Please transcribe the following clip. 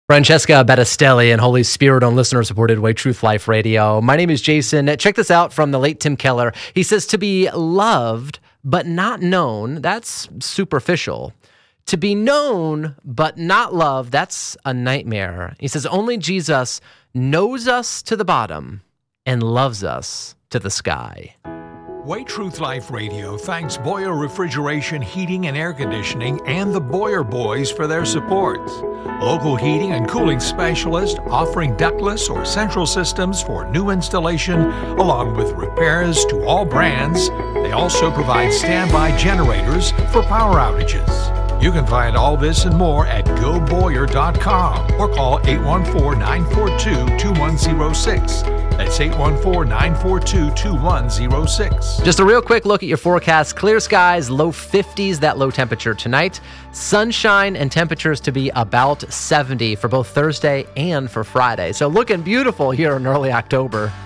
Francesca Battistelli and Holy Spirit on listener-supported Way Truth Life Radio. My name is Jason. Check this out from the late Tim Keller. He says, to be loved but not known, that's superficial. To be known but not loved, that's a nightmare. He says, only Jesus knows us to the bottom and loves us to the sky. Way Truth Life Radio thanks Boyer Refrigeration, Heating, and Air Conditioning and the Boyer Boys for their support. Local heating and cooling specialist offering ductless or central systems for new installation, along with repairs to all brands. They also provide standby generators for power outages. You can find all this and more at goboyer.com or call 814-942-2106. That's 814-942-2106. Just a real quick look at your forecast. Clear skies, low 50s, that low temperature tonight. Sunshine and temperatures to be about 70 for both Thursday and for Friday. So looking beautiful here in early October.